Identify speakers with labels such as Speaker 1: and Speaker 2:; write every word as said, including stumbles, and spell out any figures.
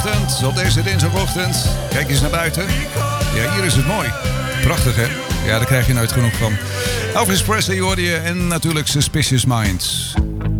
Speaker 1: dinsdagochtend. Op deze dinsdagochtend. Kijk eens naar buiten. Ja, hier is het mooi. Prachtig, hè? Ja, daar krijg je nooit genoeg van. Elvis Presley hoorde je en natuurlijk Suspicious Minds.